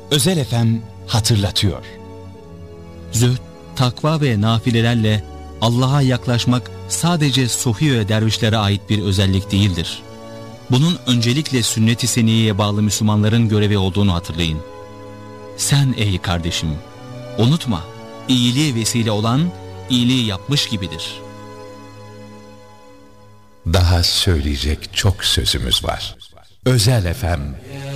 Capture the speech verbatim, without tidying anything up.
Özel F M hatırlatıyor. Zühd, takva ve nafilelerle Allah'a yaklaşmak sadece Sufiye dervişlere ait bir özellik değildir. Bunun öncelikle sünnet-i seniyeye bağlı Müslümanların görevi olduğunu hatırlayın. Sen ey kardeşim, unutma, iyiliğe vesile olan iyiliği yapmış gibidir. Daha söyleyecek çok sözümüz var. Özel F M